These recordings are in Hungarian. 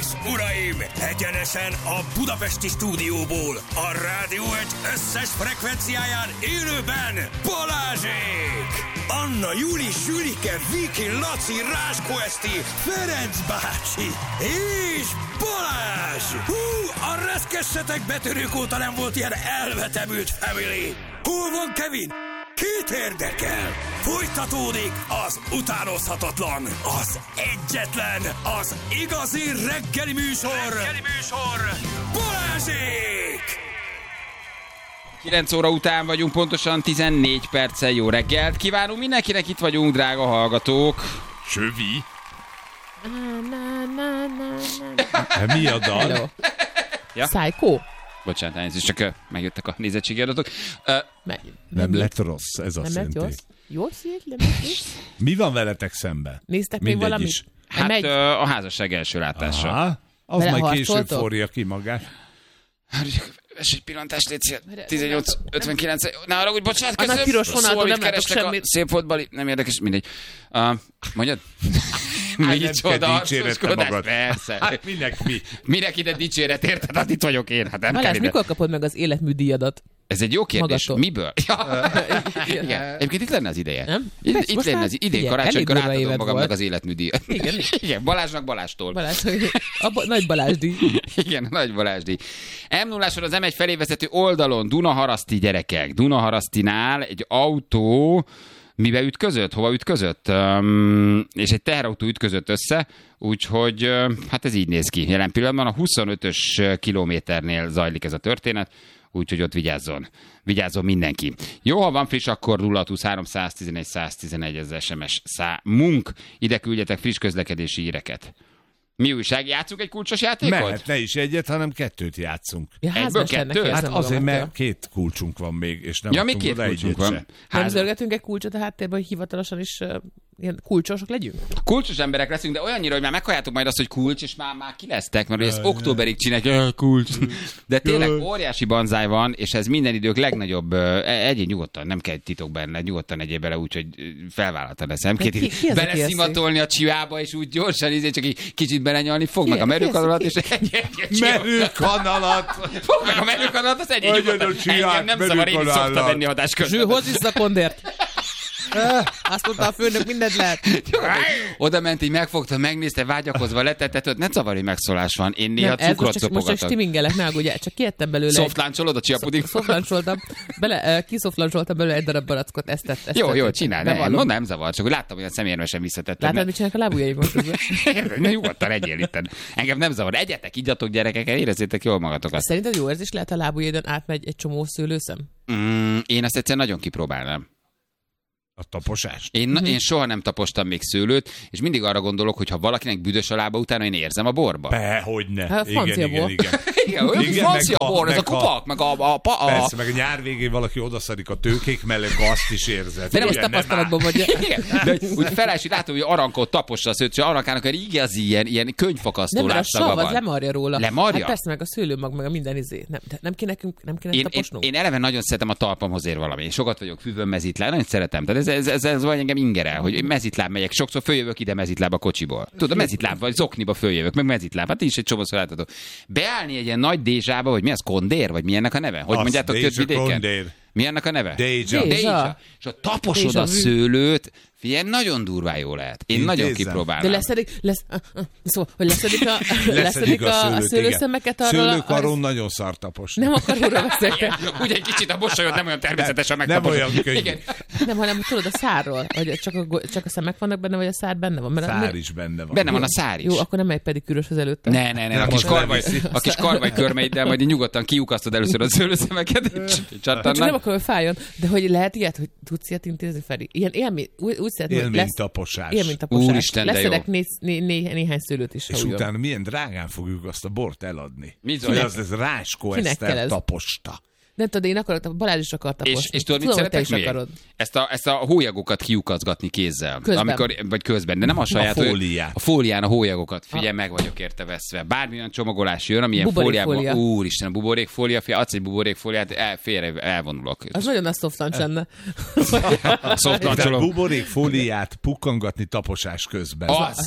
és uraim, egyenesen a budapesti stúdióból, a Rádió Egy összes frekvenciáján élőben Balázsék! Anna, Júli, Zsülike, Viki, Laci, Ráskó Eszti, Ferenc bácsi és Balázs! Hú, a reszkessetek betörők óta nem volt ilyen elvetemült family! Hol van Kevin? Kit érdekel? Folytatódik az utánozhatatlan, az egyetlen, az igazi reggeli műsor, Balázsék! 9 óra után vagyunk, pontosan 14 perccel. Jó reggelt kívánunk mindenkinek, itt vagyunk, drága hallgatók. Sövi? Mi a dal? Ja? Psycho? Bocsánat, elnézést, csak megjöttek a nézettségi adatok. Nem lett rossz, ez azt Nem lett jelenti. jó? Jó szét? Nem lett jó? Mi van veletek szemben? Néztek még Mindegy valamit? is. Hát Megy. a házasság első látása. Aha, az majd később Beleharcoltok? forja ki magát. És egy pillantást légy szél. 18:59. Ne arra úgy, bocsánat, A nagy köszönöm. piros vonaltól Szó, amit nem látok kerestek semmit. a szép volt, Bali. Nem érdekes, mindegy. Mondjad? Nem kell dicséretni magad. Persze. Hát minek mi? Minek ide dicséret, érted? Hát itt vagyok én. Hát nem kell Balázs, ide. mikor kapod meg az életműdíjadat? Ez egy jó kérdés. Magadtól. Miből? Ja. Igen. Egyébként itt lenne az ideje. Nem? Itt Most lenne már az idén, figyelj, karácsonykor elég durva átadom évad magamnak volt. az életműdíjat. Igen. Igen, Balázsnak Balástól. Balázs, nagy Balázsdi. Igen, nagy Balázsdi. M0-áson az M1 felé vezető oldalon Dunaharaszti gyerekek. Dunaharasztinál egy autó mibe ütközött? Hova ütközött? És egy teherautó ütközött össze, úgyhogy hát ez így néz ki. Jelen pillanatban a 25-ös kilométernél zajlik ez a történet, úgyhogy ott vigyázzon mindenki. Jó, ha van friss, akkor 0623 111 111 ez SMS számunk. Ide küldjetek friss közlekedési híreket. Mi újság? Játszunk egy kulcsos játékot? Mehet, ne is egyet, hanem kettőt játszunk. Ja, házmesternek kettő? érzem Hát azért, magamat, mert 2 kulcsunk van még, és nem Ja, mi adtunk 2 oda kulcsunk egyet van. se. Nem zörgetünk egy kulcsot a háttérben, hogy hivatalosan is ilyen kulcsosok legyünk? Kulcsos emberek leszünk, de olyannyira, hogy már meghalljátok majd azt, hogy kulcs, és már kilesztek, mert ez októberig csinálják, kulcs. De tényleg óriási banzáj van, és ez minden idők legnagyobb, egyéb nyugodtan, nem kell titok benne, nyugodtan egyéb bele, úgyhogy felvállalta a szemkét, Ki az, aki beleszimatolni a csivába, és úgy gyorsan, csak egy kicsit belenyalni, fog meg a merőkanalat, és egy Merőkanalat! fog meg a merőkanalat, az egyik Adjad a nyugodtan. csivát, Engem nem zavar, én is szoktam merőkanalat. venni hatás Zső, közben. hozz vissza kondért! Azt mondta a főnök, mindent lehet. Oda ment, így megfogta, megnézte, vágyakozva letetett, ne zavarj, megszólás van. Én néha Nem, ez cukrot most csak szopogatok. stimingelek, ne aggódj, csak kiettem belőle. Szoftláncsolod a csiapuding? Szoflancsoltam, kiszoflancsoltam belőle egy darab barackot, ezt Jó, csinálj, bevallom. nem zavar, csak úgy láttam, hogy a szemérmesen visszatettem. Látod, mit csinálnak a lábujjaim most közben? Ne nyugodtan egyél itten. Engem nem zavar. Egyetek, igyatok gyerekek, érezzétek jól magatokat. Szerinted jó érzés lehet, ha a lábujjaidon átmegy egy csomó szőlőszem? Én ezt egyszer nagyon kipróbálnám. A taposás. Én soha nem tapostam még szőlőt, és mindig arra gondolok, hogy ha valakinek büdös a lába utána, én érzem a borba. Hogyne. Hát, francia bor. Igen, olyan Igen, francia meg bor, ez a meg kupak, meg Persze, meg a nyár végén valaki odaszadik a tőkék mellé, akkor azt is érzed. De nem, most Igen, tapasztalatban vagy. Igen, de úgy felállt, hogy látom, hogy arankot tapossa a szőt, és arankának egy igazi ilyen könyvfakasztó Nem, mert a látszaga sav az van. lemarja róla. Lemarja? Hát persze, meg a szőlőmag, meg a minden izé. Nem kéne taposnunk? Én eleve nagyon szeretem a talpamhoz ér valami. Én sokat vagyok füvön mezitláb, nagyon szeretem. Tehát ez vagy engem ingerel, hogy én mezitláb megyek. Sokszor följövök ide mezitláb a kocsiból. Tudod, mezitláb vagy zokniba följövök, meg mezitláb. Hát is egy csomószor látható. Beállni egy ilyen nagy dézsába, hogy mi az, kondér, vagy mi ennek a neve? Hogy mondjátok Kötvidéken? Mi ennek a neve? Dézsa. Dézsa. És ha taposod Dézsa a vu. szőlőt, figyelj, nagyon durván jó lehet. Én nagyon Intézzem. kipróbálnám. De szóval, hogy leszedik a szőlőszemeket arról. Szőlőkaron nagyon szar taposni. Nem akaróra beszéltem. Ugye egy kicsit a mosolyod nem olyan természetesen Nem megtaposod. olyan könnyű. Igen. Nem, hanem tudod a szárról, hogy csak a szemek vannak benne, vagy a szár benne van. Mert Szár is benne van. Benne van a szár is. Jó, akkor nem egy pedikűrös az előtte. Ne, a kis karvaj körmeiddel majd így nyugodtan kiukasztod először a szőlőszemeket. Csak nem akarom, hogy fájjon, de hogy lehet ilyet, hogy tudsz ilyet intézni, Feri? Ilyen élmény, úgy szeretném, hogy Élménytaposás. élménytaposás. Úristen, de leszedek néhány szőlőt is, ha És úgy van. utána milyen drágán fogjuk azt a bort eladni. Bizony. Hogy az Ráskó Kinek kell Eszter ez? taposta. Nem tudod, én akarok, Balázs is akar taposni. És tudod, mit szeretek még? Akarod. Ezt a hólyagokat kiukazgatni kézzel. Közben. Vagy közben, de nem a saját. fóliát. A fólián a hólyagokat. Figyelj, meg vagyok érte veszve. Bármilyen csomagolás jön, amilyen Buborékfólia. fóliában. Úristen, a buborékfólia, adsz egy buborékfóliát, elvonulok. Az nagyon a soft lunch lenne. De buborékfóliát pukkangatni taposás közben.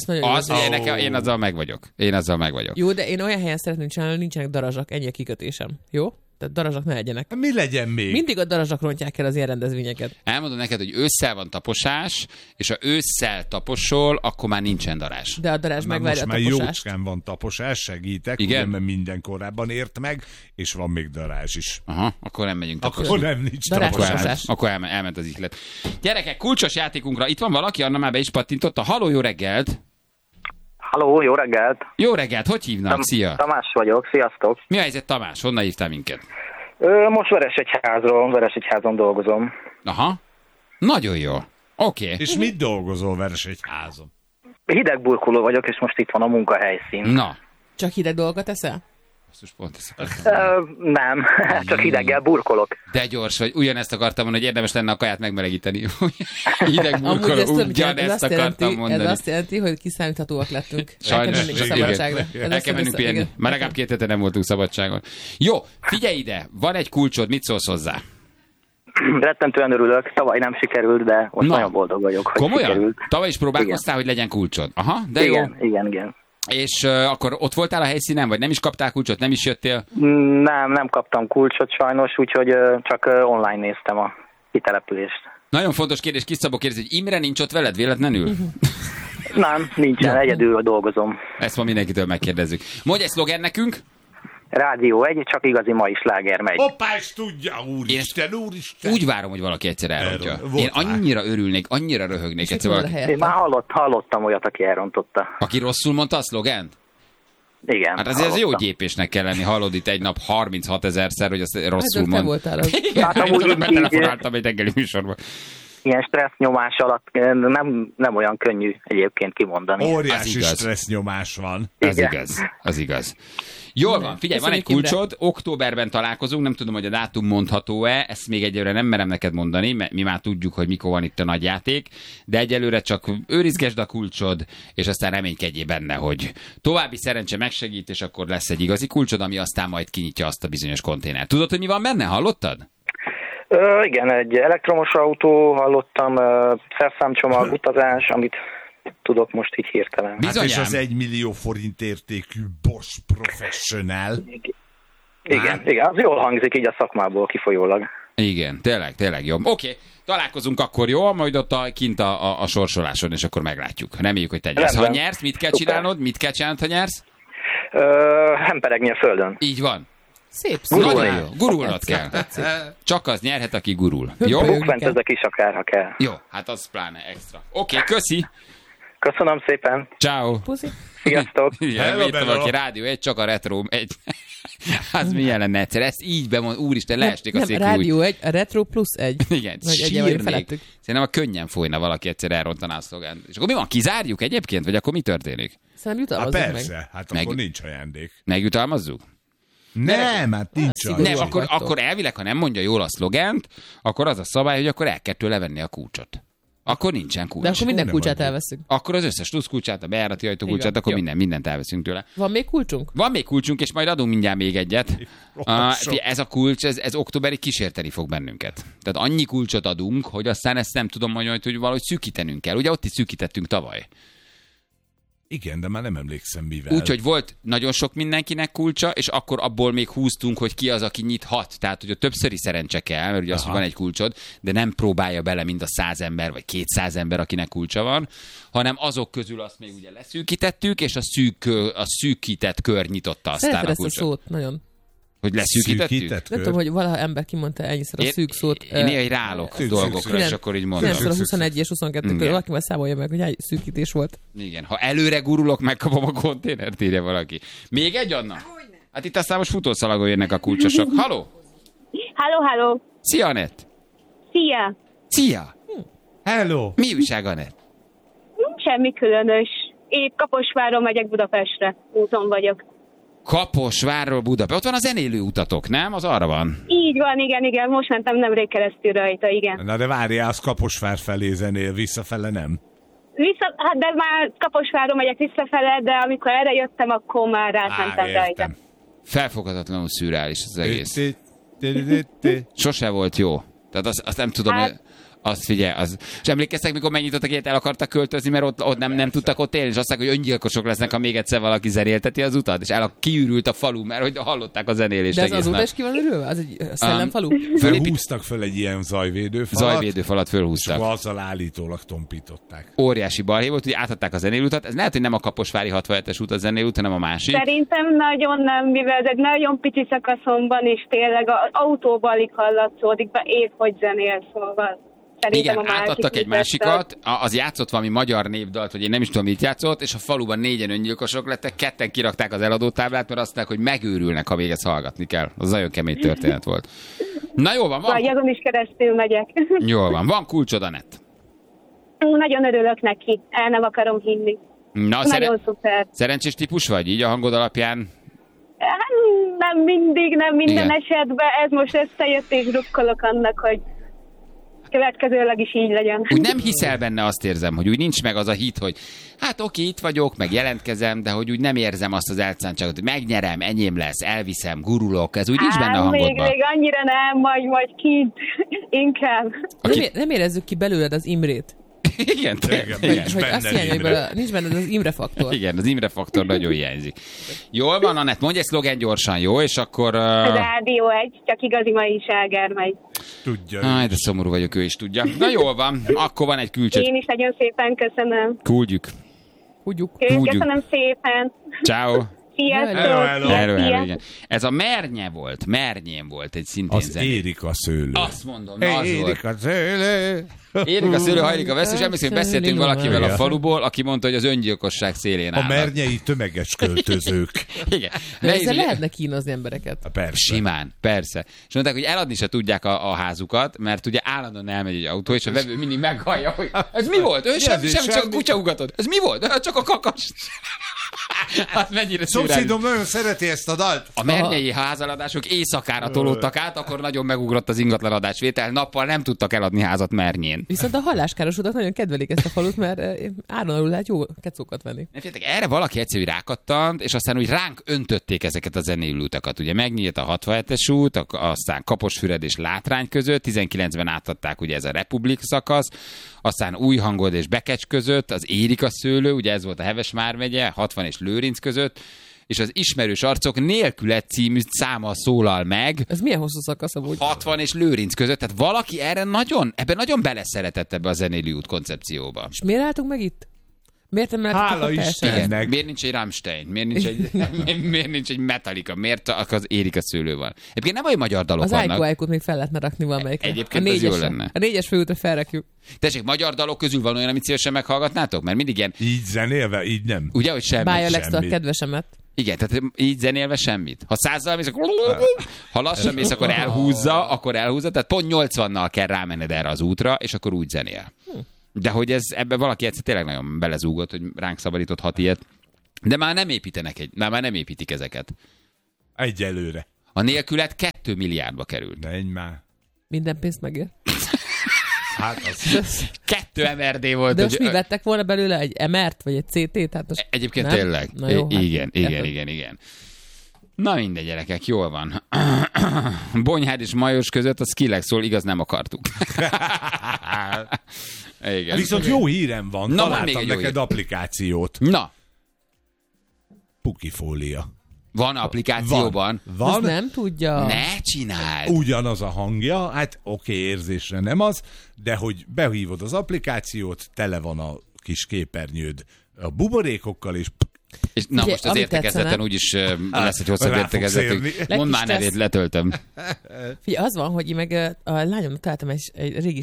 Én azzal meg vagyok. Jó, de én olyan helyen szeretném csinálni, hogy nincsenek darazsak, ennyi a kikötésem. Jó? Tehát darazsak ne legyenek. Mi legyen még? Mindig a darazsak rontják el az ilyen rendezvényeket. Elmondom neked, hogy ősszel van taposás, és ha ősszel taposol, akkor már nincsen darás. De a darázs megvárja a most már taposást. jócskán van taposás, segítek, Igen? ugye, mert minden korábban ért meg, és van még darázs is. Aha, akkor nem megyünk taposni. Akkor nem nincs Darázs taposás. taposás. Akkor elment az ihlet. Gyerekek, kulcsos játékunkra itt van valaki, Anna már be is pattintotta. Haló, jó reggelt! Halló, jó reggelt! Jó reggelt, hogy hívnak? Szia! Tamás vagyok, sziasztok! Mi a helyzet, Tamás? Honnan hívtál minket? Most Veresegyházon dolgozom. Aha. Nagyon jó. Oké. És mit dolgozol Veresegyházon? Hidegburkoló vagyok, és most itt van a munkahelyszín. Na. Csak hideg dolgokat eszel? Pont ezt akartam. Nem, csak hideggel burkolok. De gyors vagy. Ugyanezt akartam mondani, hogy érdemes lenne a kaját megmelegíteni. Hideg Amúgy burkoló, ez több, ugyanezt akartam mondani. ez azt jelenti, hogy kiszámíthatóak lettünk. Sajnos, El kell mennünk a szabadságra. El kell mennünk pihenni. Már legalább 2 hete nem voltunk szabadságon. Jó, figyelj ide, van egy kulcsod, mit szólsz hozzá? Rettentően örülök, tavaly nem sikerült, de most nagyon boldog vagyok, hogy komolyan? sikerült. Tavaly is próbálkoztál, hogy legyen kulcsod. Aha, de Igen, jó. igen. És akkor ott voltál a helyszínen, vagy nem is kaptál kulcsot, nem is jöttél? Nem kaptam kulcsot sajnos, úgyhogy csak online néztem a kitelepülést. Nagyon fontos kérdés, Kis Szabó kérdezi, hogy Imre nincs ott veled véletlenül? Nem, nincsen, egyedül dolgozom. Ezt ma mindenkitől megkérdezzük. Mondj egy szlogen nekünk? Rádió 1, csak igazi mai sláger megy. Hoppá, is tudja, úristen. Úgy várom, hogy valaki egyszer elrontja. Erről. Én annyira örülnék, annyira röhögnék egyszer valaki. Én már hallottam olyat, aki elrontotta. Aki rosszul mondta a szlogent? Igen. Hát azért ez jó gyépésnek kell lenni, hallod itt egy nap 36 000-szer, hogy azt rosszul Hát, te mond. voltál az. Igen, Hát amúgy így- betelefonáltam egy reggeli műsorban. Ilyen stressz nyomás alatt nem olyan könnyű egyébként kimondani. Az Óriási igaz. stressz nyomás van. Az igaz. Jól van, figyelj, van egy Köszönjük, kulcsod, októberben találkozunk, nem tudom, hogy a dátum mondható-e, ezt még egyelőre nem merem neked mondani, mert mi már tudjuk, hogy mikor van itt a nagy játék, de egyelőre csak őrizgesd a kulcsod, és aztán reménykedjél benne, hogy további szerencse megsegít, és akkor lesz egy igazi kulcsod, ami aztán majd kinyitja azt a bizonyos konténert. Tudod, hogy mi van benne? Hallottad? Igen, egy elektromos autó, hallottam, szerszámcsomag, utazás, amit tudok most így hirtelen. Hát és Bizonyám. az 1 millió forint értékű Bosch Professional. Igen, az jól hangzik így a szakmából kifolyólag. Igen, tényleg jó. Oké, találkozunk akkor, jó? Majd ott kint a sorsoláson, és akkor meglátjuk. Reméljük, hogy te nyersz. Ha Rendben. nyersz, mit kell Szuper. csinálnod? Mit kell csinálnod, ha nyersz? Hemperegni a földön. Így van. Szép. Nagyon jó. Gurulnod kell. Tetszik. Csak az nyerhet, aki gurul. Jó? Hömpölyög. Bukfentezek is akár, ha kell. Jó, hát az pláne extra. Oké, köszi. Köszönöm szépen. Ciao. Puszi. Sziasztok. Hello, Értem, hello. aki rádió egy, csak a retro egy. Az milyen lenne egyszer? Ezt így bemond, úristen, leesték a Nem, székről. rádió 1, a retro plusz 1. Igen, Vagy egyen vagyunk sírnék. felettük. Szerintem a könnyen folyna valaki egyszer elrontaná a szlogánt. És akkor mi van, kizárjuk egyébként? Vagy akkor mi történik? Szerintem Hát jutalmazzuk meg. persze, hát Meg- akkor nincs ajándék. Megjutalmazzuk? Nem, hát nincs szigorú. ajándék. Nem, vagytok. akkor elvileg, ha nem mondja jól a szlogánt, akkor az a szabály, hogy akkor el kell tőle venni a kulcsot. Akkor nincsen kulcs. De akkor minden nem kulcsát adjuk. elveszünk. Akkor az összes plusz kulcsát, a bejárati ajtókulcsát, Igen. akkor Jó. mindent elveszünk tőle. Van még kulcsunk? Van még kulcsunk, és majd adunk mindjárt még egyet. Sok. Ez a kulcs, ez októberig kísérteni fog bennünket. Tehát annyi kulcsot adunk, hogy aztán ezt nem tudom majd, hogy valahogy szűkítenünk kell. Ugye ott is szűkítettünk tavaly. Igen, de már nem emlékszem mivel. Úgyhogy volt nagyon sok mindenkinek kulcsa, és akkor abból még húztunk, hogy ki az, aki nyithat. Tehát, hogy a többszöri szerencse kell, mert ugye az, hogy van egy kulcsod, de nem próbálja bele mind a 100 ember, vagy 200 ember, akinek kulcsa van, hanem azok közül azt még ugye leszűkítettük, és a szűkített kör nyitotta aztán Szereted a ezt a kulcsot. szót nagyon. Hogy leszűkítettük? Szűkített Nem kör. tudom, hogy valaha ember kimondta ennyiszer a szűk szót. Én néha rálok szűk, dolgokra, szűk. és akkor így mondom. 9-21 és 22 Igen. között valaki már számolja meg, hogy hány szűkítés volt. Igen, ha előre gurulok, megkapom a konténert, írja valaki. Még egy, Anna? Hát itt aztán most futószalagon jönnek a kulcsosok. Haló? Halló. Szia, Anett! Szia! Szia! Hello! Mi újság, Anett? Semmi különös. Épp Kaposváron megyek Budapestre. Úton vagyok. Kaposvárról Budapest. Ott van a zenélő utatok, nem? Az arra van. Így van, igen, most mentem nemrég keresztül rajta, igen. Na de várjál, az Kaposvár felé zenél, visszafele nem? Hát de már Kaposváron megyek visszafele, de amikor erre jöttem, akkor már átmentem rajta. Felfoghatatlanul szürreális az egész. Sose volt jó. Tehát azt nem tudom, Hát- azt figyelj, és emlékeztek, mikor megnyitottak ilyet, el akartak költözni, mert ott nem tudtak ott élni, és azt mondták, hogy öngyilkosok lesznek, ha még egyszer valaki zenélteti az utat, és kiürült a falu, mert hogy hallották a zenélést. De ez egész azóta nap. is ki van örülve? Az egy szellemfalu? Fölhúztak föl egy ilyen zajvédőfalat. Zajvédőfalat És fölhúztak. azzal állítólag tompították. Óriási balhé volt, hogy átadták a zenélőutat. Ez lehet, hogy nem a Kaposvári 67-es út a zenélőút, hanem a másik. Szerintem nagyon nem, mivel ez egy nagyon pici szakaszon van, és tényleg az autóban alig hallatszódik be, épp hogy zenél, szóval. Szerintem Igen, a másik átadtak egy lesz. másikat, az játszott valami magyar népdalt, vagy én nem is tudom, mit játszott, és a faluban 4 öngyilkosok lettek, 2 kirakták az eladótáblát, mert azt mondták, hogy megőrülnek, ha még ezt hallgatni kell. Az nagyon kemény történet volt. Na jó van, Azon is keresztül megyek. Jól van, van kulcsod, Anett. Nagyon örülök neki, el nem akarom hinni. Na, Nagyon szuper. szerencsés típus vagy, így a hangod alapján? Hát, nem mindig, nem minden Igen. esetben, ez most összejött, és drukkolok annak, hogy következőleg is így legyen. Úgy nem hiszel benne, azt érzem, hogy úgy nincs meg az a hit, hogy hát oké, itt vagyok, meg jelentkezem, de hogy úgy nem érzem azt az elszántságot, hogy megnyerem, enyém lesz, elviszem, gurulok, ez úgy nincs benne a hangodban. Még annyira nem, majd kint inkább. Nem érezzük ki belőled az Imrét. Igen, Igen. igen. Hogy benned azt hiányol, hogy Imre. nincs benned az Imre faktor. Igen, az Imre faktor nagyon hiányzik. Jól van, Anett, mondj egy szlogen gyorsan, jó? És akkor... Rádió 1, csak igazi mai ságer megy. Tudja. Aj, de szomorú vagyok, ő is tudja. Na jól van, akkor van egy külcsöt. Én is nagyon szépen köszönöm. Küldjük. Húgyjuk. Köszönöm szépen. Ciao. Sziasztok. Hello. Szia. Igen. Ez a Mernyén volt egy szintén Az zené. Érika szőlő. Azt mondom, na az volt. Érika szőlő. Érik a szőlő, hajlik a vesző, és emlékszem, hogy beszéltünk valakivel a faluból, aki mondta, hogy az öngyilkosság szélén A áll. mernyei tömeges költözők. Igen. De Nehéz, ezzel ugye? lehetne kínozni embereket. Persze. Simán, persze. És mondták, hogy eladni se tudják a házukat, mert ugye állandóan elmegy egy autó, és a vevő mindig meghallja, hogy ez mi volt? Ő semmi, csak a kutya ugatott. Ez mi volt? Csak a kakas. Hát mennyire Szomszédom nagyon szereti ezt a dalt. A mernyei házaladások éjszakára tolódtak át, akkor nagyon megugrott az ingatlanadásvétel, nappal nem tudtak eladni házat Mernyén. Viszont a halláskárosodak nagyon kedvelik ezt a falut, mert áron alul lehet jó kecókat venni. Nem féltek, erre valaki egyszerű rákattant, és aztán úgy ránk öntötték ezeket a zenélőutakat. Ugye megnyílt a 67-es út, aztán Kaposfüred és Látrány között, 19-ben átadták ugye ez a Republik szakasz, aztán Újhangod és Bekecs között, az Érika szőlő, ugye ez volt a Hevesvár megye, 60 és Lőrinc között, és az Ismerős arcok nélküle című száma szólal meg, Ez milyen hosszú szakasz amúgy? 60 és Lőrinc között, tehát valaki ebben nagyon beleszeretett ebbe a zenélőút koncepcióba. És miért álltunk meg itt? Miért nem lehetett Hála akkor teljesen? Istennek. Igen. Miért nincs egy Rammstein? Miért nincs egy Metallica? Miért az Érika szőlő van? Egyébként nem olyan magyar dalok Az vannak. Aiko még fel lehetne rakni valamelyikre. Egyébként a ez jó 4-esre. lenne. A 4-es főútra felrakjuk. Tessék, magyar dalok közül van olyan, amit szívesen meghallgatnátok? Mert mindig ilyen, Így zenélve, így nem. ugye, hogy semmi. Bája Alex a semmit. kedvesemet. Igen, tehát így zenélve semmit. Ha 100-zal mész, akkor ha lassan mész, akkor elhúzza, tehát pont 80-nal kell rámenned erre az útra, és akkor úgy zenél. De hogy ebbe valaki egyszer tényleg nagyon belezúgott, hogy ránk szabadított 6 ilyet. De már nem építik ezeket. Egyelőre. A nélkület 2 milliárdba került. Menj már. Minden pénzt megér. Hát az... 2 MRD volt. De most hogy- mi vettek volna belőle? Egy MR-t vagy egy CT-t? Hát most Egyébként nem? tényleg. Na jó, hát Igen. Na mindegy, gyerekek, jól van. Bonyhád és Majos között a Skillexről igaz nem akartuk. Igen. Viszont jó hírem van. Na, van még Találtam egy jó neked hír. applikációt. Na, Pukifólia. van applikációban. azt Van. nem tudja. Ne csináld! Ugyanaz a hangja, hát oké, érzésre nem az, de hogy behívod az applikációt, tele van a kis képernyőd a buborékokkal, és És na Ugye, most az ami értekezleten tetszene- úgyis lesz egy hosszabb rá fogsz értekezletünk. érni. Mondd már Legkis nevét, letöltöm. Figyelj, az van, hogy én meg a lányomnak találtam egy régi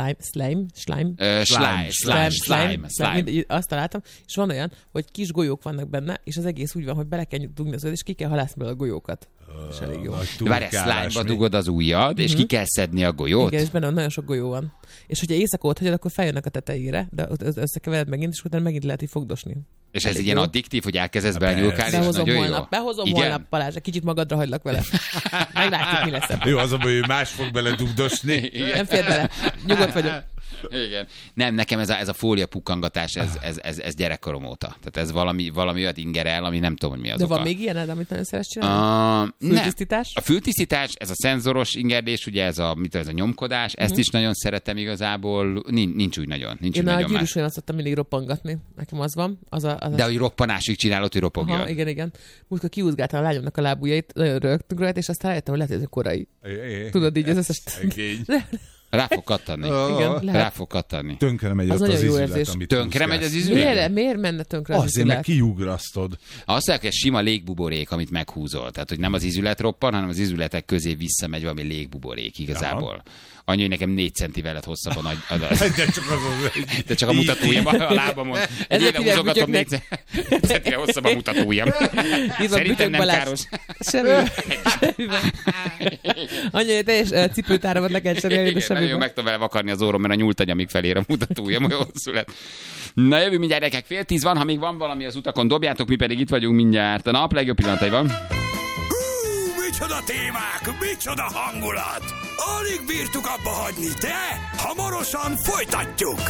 slime. Mindegy, azt találtam, és van olyan, hogy kis golyók vannak benne, és az egész úgy van, hogy bele kell dugni az és ki kell halászni belőle a golyókat. És elég jó. nagy Várj, turkálás, slime-ba mi? dugod az ujjad, és ki kell szedni a golyót? Igen, és benne nagyon sok golyó van. És hogyha éjszaka ott hagyod, akkor feljönnek a tetejére, de ott összekevered megint, és utána megint lehet így fogdosni. És ez ilyen addiktív, hogy elkezdesz belenyúlkálni, és nagyon jó. Behozom holnap, Balázs, egy kicsit magadra hagylak vele. Meglátjuk, mi lesz. Jó, az, hogy más fog bele dugdosni. Nem fér bele. Nyugodt vagyok. Igen. Nem, nekem ez a fólia pukkangatás, ez gyerekkorom óta. Tehát ez valami olyat ingerel, ami nem tudom, hogy mi az De oka. van még ilyen, amit nagyon szeretsz csinálni? Fültisztítás? A fültisztítás, ez a szenzoros ingerdés, ugye ez a nyomkodás, ezt is nagyon szeretem igazából. Nincs úgy nagyon. Én a gyűrűsön azt szoktam mindig roppangatni. Nekem az van. De hogy roppanásig csinálod, hogy ropogjon. Aha, igen. Múltkor kiúzgáltam a lányomnak a lábujjait, nagyon rögtünk rajta, és aztán rájöttem, hogy lehet, hogy ez korai. Tudod, így az összes... Rá fog kattani. Igen, rá fog kattani. Tönkre megy az izület, amit tönkre megy az izület? Miért menne tönkre az izület? Azért, mert kiugrasztod. Azt mondják, hogy sima légbuborék, amit meghúzol. Tehát, hogy nem az izület roppan, hanem az izületek közé visszamegy valami légbuborék igazából. Ja. Annyi, hogy nekem 4 centivel lett hosszabb a nagy adat. De csak a mutatójam a lábamon. Egy éve húzogatom 4 centivel hosszabb a mutatójam. Szerintem nem káros. Semmi. Annyi, hogy teljes cipőtáramat le kell cserélni, de semmi. Nagyon meg tudom vele vakarni az orrom, mert a nyúltagyamig felér a mutatójam, olyan hosszú lett. Na jövő mindjárt, gyerekek, 9:30 van, ha még van valami az utakon, dobjátok, mi pedig itt vagyunk mindjárt. A nap legjobb pillanatai van. Micsoda témák, micsoda hangulat! Alig bírtuk abba hagyni, de hamarosan folytatjuk!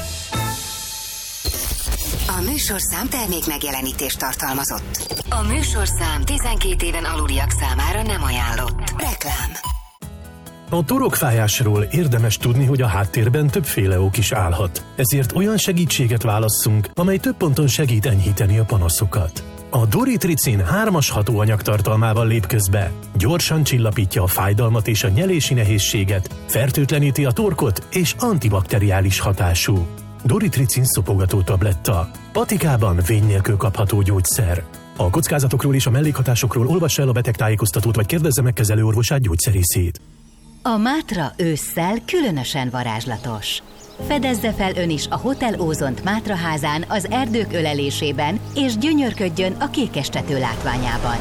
A műsorszám termék megjelenítést tartalmazott. A műsorszám 12 éven aluliak számára nem ajánlott. Reklám. A torokfájásról érdemes tudni, hogy a háttérben többféle ok is állhat. Ezért olyan segítséget válasszunk, amely több ponton segít enyhíteni a panaszokat. A Doritricin 3-as hatóanyag tartalmával lép közbe. Gyorsan csillapítja a fájdalmat és a nyelési nehézséget, fertőtleníti a torkot és antibakteriális hatású. Doritricin szopogató tabletta. Patikában vény nélkül kapható gyógyszer. A kockázatokról és a mellékhatásokról olvassa el a betegtájékoztatót, vagy kérdezze meg kezelőorvosát, gyógyszerészét. A Mátra ősszel különösen varázslatos. Fedezze fel ön is a Hotel Ózont Mátraházán az erdők ölelésében, és gyönyörködjön a kékestető látványában.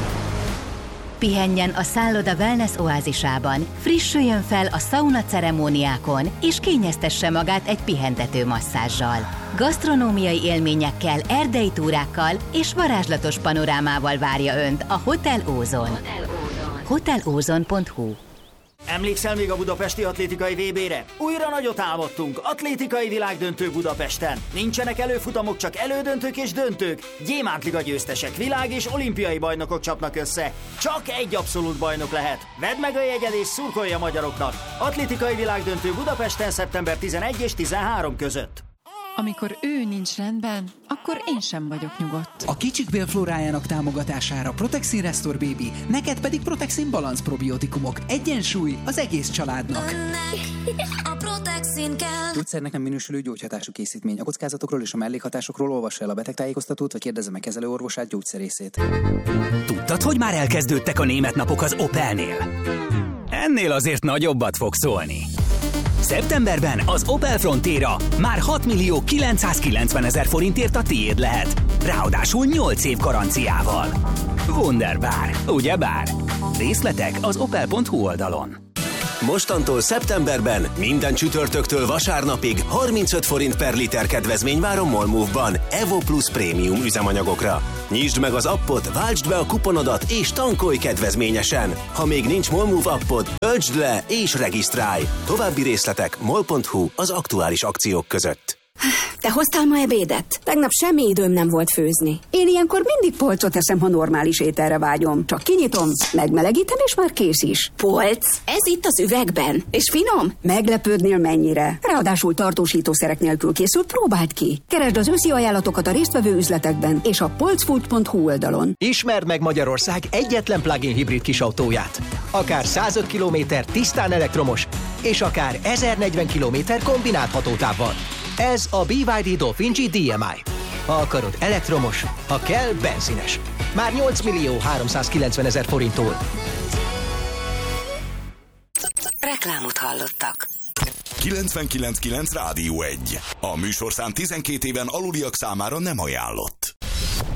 Pihenjen a szálloda wellness oázisában, frissüljön fel a szauna ceremóniákon, és kényeztesse magát egy pihentető masszázsal. Gasztronómiai élményekkel, erdei túrákkal és varázslatos panorámával várja önt a Hotel Ózon. hotelozon.hu. Emlékszel még a budapesti atlétikai VB-re? Újra nagyot álmodtunk, atlétikai világdöntő Budapesten. Nincsenek előfutamok, csak elődöntők és döntők. Gyémántliga győztesek, világ és olimpiai bajnokok csapnak össze. Csak egy abszolút bajnok lehet. Vedd meg a jegyed és szurkolj a magyaroknak. Atlétikai világdöntő Budapesten szeptember 11 és 13 között. Amikor ő nincs rendben, akkor én sem vagyok nyugodt. A kicsik bélflórájának támogatására Protexin Restore Baby, neked pedig Protexin Balance probiotikumok. Egyensúly az egész családnak. A Protexin kell. Gyógyszernek nem minősülő gyógyhatású készítmény. A kockázatokról és a mellékhatásokról olvassa el a betegtájékoztatót, vagy kérdezze meg kezelőorvosát, gyógyszerészét. Tudtad, hogy már elkezdődtek a német napok az Opelnél? Ennél azért nagyobbat fog szólni. Szeptemberben az Opel Frontera már 6.990.000 forintért a tiéd lehet. Ráadásul 8 év garanciával. Wunderbar, ugyebár? Részletek az opel.hu oldalon. Mostantól szeptemberben minden csütörtöktől vasárnapig 35 forint per liter kedvezmény vár a Molmove-ban Evo Plus prémium üzemanyagokra. Nyisd meg az appot, váltsd be a kuponodat és tankolj kedvezményesen. Ha még nincs Molmove appod, töltsd le és regisztrálj. További részletek mol.hu az aktuális akciók között. Te hoztál ma ebédet? Tegnap semmi időm nem volt főzni. Én ilyenkor mindig polcot eszem, ha normális ételre vágyom. Csak kinyitom, megmelegítem, és már kész is. Polc? Ez itt az üvegben. És finom? Meglepődnél mennyire. Ráadásul tartósítószerek nélkül készült, próbáld ki. Keresd az őszi ajánlatokat a résztvevő üzletekben és a polcfood.hu oldalon. Ismerd meg Magyarország egyetlen plug-in hibrid kisautóját. Akár 105 km tisztán elektromos, és akár 1040 km kombinált hatótávval. Ez a BYD Dolphin G DMI. Ha akarod elektromos, ha kell benzines. Már 8.390.000 forinttól. Reklámot hallottak. 99.9 Rádió 1. A műsorszám 12 éven aluliak számára nem ajánlott.